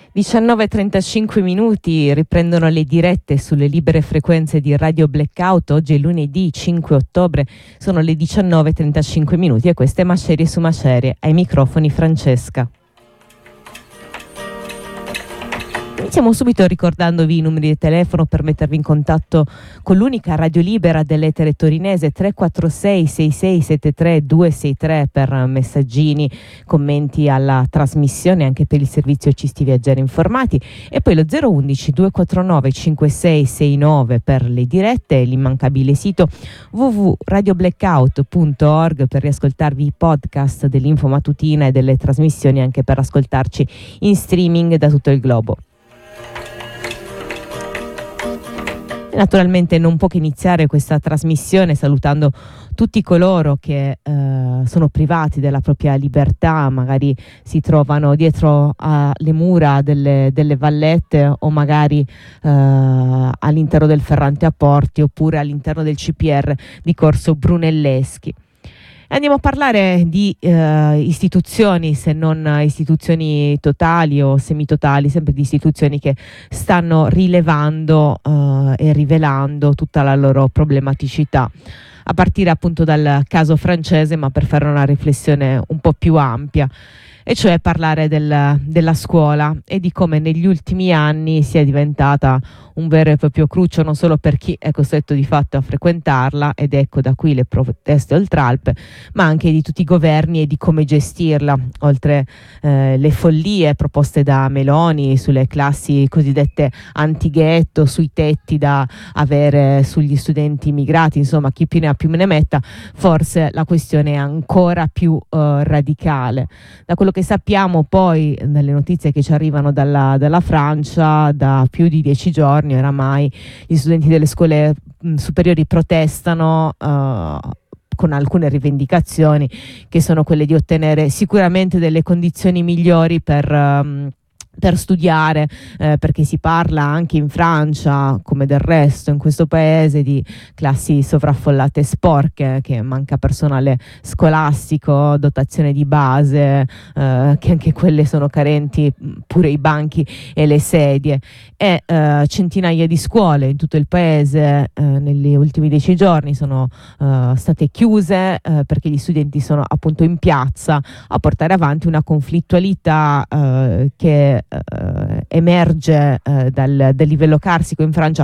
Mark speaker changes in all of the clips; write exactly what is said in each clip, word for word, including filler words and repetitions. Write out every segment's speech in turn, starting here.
Speaker 1: diciannove e trentacinque minuti, riprendono le dirette sulle libere frequenze di Radio Blackout. Oggi è lunedì cinque ottobre, sono le diciannove e trentacinque minuti e questa è Macerie su Macerie, ai microfoni Francesca. Iniziamo subito ricordandovi i numeri di telefono per mettervi in contatto con l'unica radio libera dell'etere torinese, tre quattro sei sei sei sette tre due sei tre per messaggini, commenti alla trasmissione, anche per il servizio Cisti Viaggiari Informati, e poi lo zero undici due quattro nove cinque sei sei nove per le dirette e l'immancabile sito w w w punto radio blackout punto org per riascoltarvi i podcast dell'info mattutina e delle trasmissioni, anche per ascoltarci in streaming da tutto il globo. Naturalmente non può che iniziare questa trasmissione salutando tutti coloro che eh, sono privati della propria libertà, magari si trovano dietro alle mura delle, delle vallette o magari eh, all'interno del Ferrante a Porti oppure all'interno del C P R di Corso Brunelleschi. Andiamo a parlare di eh, istituzioni, se non istituzioni totali o semitotali, sempre di istituzioni che stanno rilevando eh, e rivelando tutta la loro problematicità, a partire appunto dal caso francese, ma per fare una riflessione un po' più ampia, e cioè parlare del, della scuola e di come negli ultimi anni sia diventata un vero e proprio cruccio, non solo per chi è costretto di fatto a frequentarla, ed ecco da qui le proteste oltralpe, ma anche di tutti i governi e di come gestirla, oltre eh, le follie proposte da Meloni sulle classi cosiddette antighetto, sui tetti da avere sugli studenti immigrati, insomma chi più ne ha più ne metta. Forse la questione è ancora più eh, radicale. Da quello che sappiamo poi, dalle notizie che ci arrivano dalla, dalla Francia, da più di dieci giorni oramai gli studenti delle scuole mh, superiori protestano uh, con alcune rivendicazioni, che sono quelle di ottenere sicuramente delle condizioni migliori per um, per studiare, eh, perché si parla anche in Francia, come del resto in questo paese, di classi sovraffollate e sporche, che manca personale scolastico, dotazione di base, eh, che anche quelle sono carenti, pure i banchi e le sedie, e eh, centinaia di scuole in tutto il paese eh, negli ultimi dieci giorni sono eh, state chiuse eh, perché gli studenti sono appunto in piazza a portare avanti una conflittualità eh, che Uh, emerge uh, dal, dal livello carsico in Francia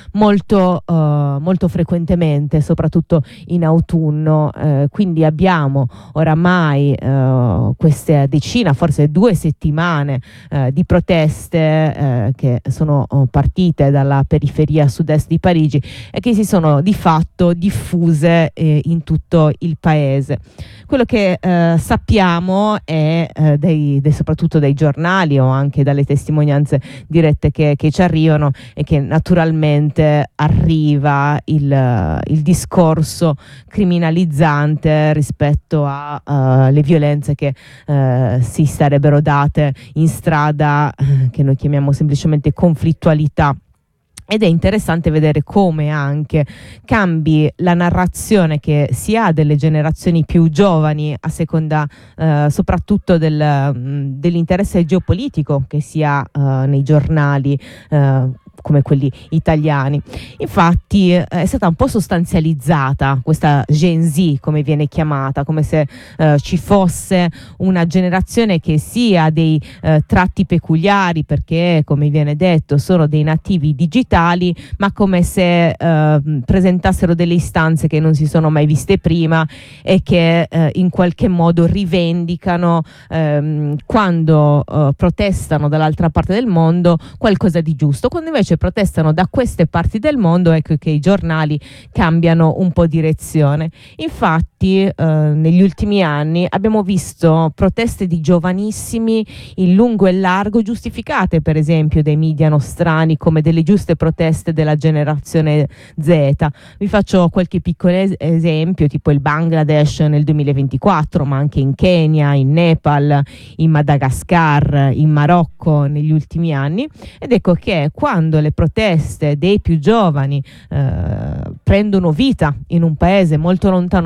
Speaker 1: molto, uh, molto frequentemente, soprattutto in autunno. Uh, quindi abbiamo oramai uh, queste decina, forse due settimane uh, di proteste uh, che sono uh, partite dalla periferia sud-est di Parigi e che si sono di fatto diffuse eh, in tutto il paese. Quello che uh, sappiamo è uh, dei, dei, soprattutto dai giornali o anche dalle testimonianze dirette che, che ci arrivano, e che naturalmente arriva il, il discorso criminalizzante rispetto alle uh, violenze che uh, si sarebbero date in strada, uh, che noi chiamiamo semplicemente conflittualità. Ed è interessante vedere come anche cambi la narrazione che si ha delle generazioni più giovani a seconda eh, soprattutto del, dell'interesse geopolitico che si ha eh, nei giornali eh, come quelli italiani. Infatti eh, è stata un po' sostanzializzata questa Gen Z, come viene chiamata, come se eh, ci fosse una generazione che sia dei eh, tratti peculiari, perché come viene detto sono dei nativi digitali, ma come se eh, presentassero delle istanze che non si sono mai viste prima e che eh, in qualche modo rivendicano ehm, quando eh, protestano dall'altra parte del mondo qualcosa di giusto, quando invece protestano da queste parti del mondo, ecco che i giornali cambiano un po' direzione. Infatti eh, negli ultimi anni abbiamo visto proteste di giovanissimi in lungo e largo, giustificate per esempio dai media nostrani come delle giuste proteste della generazione Z. Vi faccio qualche piccolo es- esempio, tipo il Bangladesh nel duemilaventiquattro, ma anche in Kenya, in Nepal, in Madagascar, in Marocco negli ultimi anni. Ed ecco che quando le proteste dei più giovani eh, prendono vita in un paese molto lontano da questo,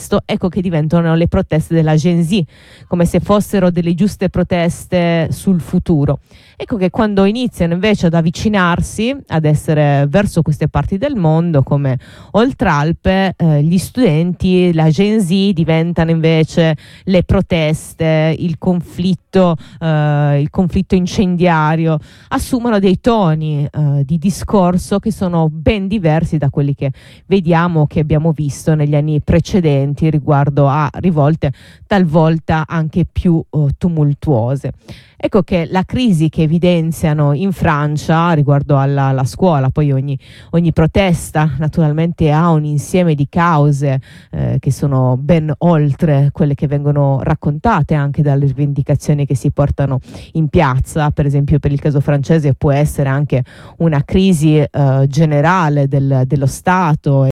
Speaker 1: questo, ecco che diventano le proteste della Gen Z, come se fossero delle giuste proteste sul futuro. Ecco che quando iniziano invece ad avvicinarsi, ad essere verso queste parti del mondo come Oltralpe, eh, gli studenti, la Gen Z diventano invece le proteste, il conflitto, eh, il conflitto incendiario, assumono dei toni eh, di discorso che sono ben diversi da quelli che vediamo, che abbiamo visto negli anni precedenti riguardo a rivolte talvolta anche più uh, tumultuose. Ecco che la crisi che evidenziano in Francia riguardo alla, alla scuola, poi ogni, ogni protesta naturalmente ha un insieme di cause eh, che sono ben oltre quelle che vengono raccontate anche dalle rivendicazioni che si portano in piazza. Per esempio, per il caso francese può essere anche una crisi eh, generale del, dello Stato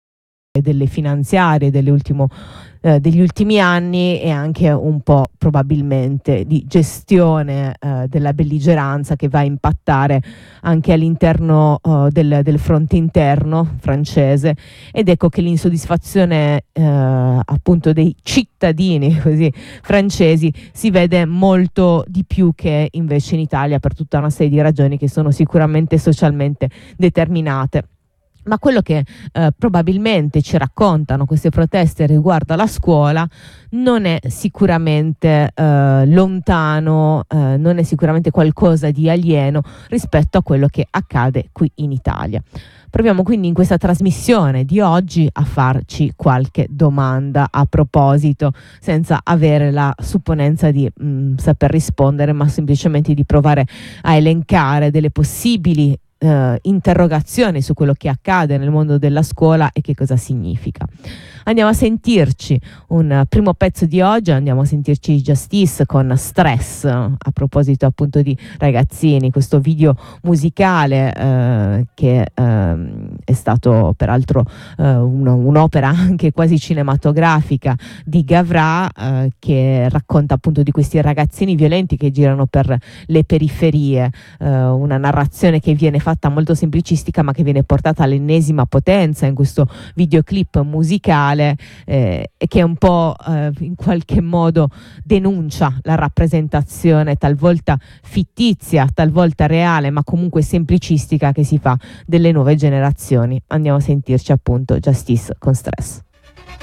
Speaker 1: e delle finanziarie dell'ultimo Eh, degli ultimi anni, e anche un po' probabilmente di gestione eh, della belligeranza che va a impattare anche all'interno eh, del, del fronte interno francese. Ed ecco che l'insoddisfazione eh, appunto dei cittadini così francesi si vede molto di più che invece in Italia, per tutta una serie di ragioni che sono sicuramente socialmente determinate. Ma quello che eh, probabilmente ci raccontano queste proteste riguardo alla scuola non è sicuramente eh, lontano, eh, non è sicuramente qualcosa di alieno rispetto a quello che accade qui in Italia. Proviamo quindi in questa trasmissione di oggi a farci qualche domanda a proposito, senza avere la supponenza di mh, saper rispondere, ma semplicemente di provare a elencare delle possibili Uh, interrogazioni su quello che accade nel mondo della scuola e che cosa significa. Andiamo a sentirci un primo pezzo di oggi, andiamo a sentirci Justice con Stress, a proposito appunto di ragazzini, questo video musicale uh, che uh, è stato peraltro uh, un'opera anche quasi cinematografica di Gavra, uh, che racconta appunto di questi ragazzini violenti che girano per le periferie, uh, una narrazione che viene fatta molto semplicistica ma che viene portata all'ennesima potenza in questo videoclip musicale, eh, e che un po' eh, in qualche modo denuncia la rappresentazione talvolta fittizia, talvolta reale, ma comunque semplicistica che si fa delle nuove generazioni. Andiamo a sentirci appunto Justice con Stress.